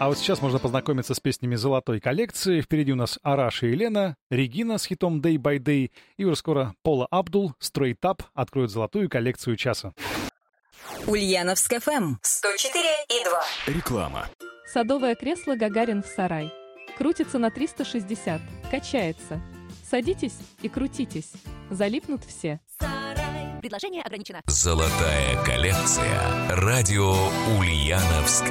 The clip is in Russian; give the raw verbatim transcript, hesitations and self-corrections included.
А вот сейчас можно познакомиться с песнями золотой коллекции. Впереди у нас Араш и Елена, Регина с хитом Day by Day, и уже скоро Пола Абдул, Straight Up откроют золотую коллекцию часа. Ульяновск эф эм сто четыре и два. Реклама. Садовое кресло «Гагарин» в сарай. Крутится на триста шестьдесят, качается. Садитесь и крутитесь. Залипнут все. Предложение ограничено. Золотая коллекция. Радио Ульяновск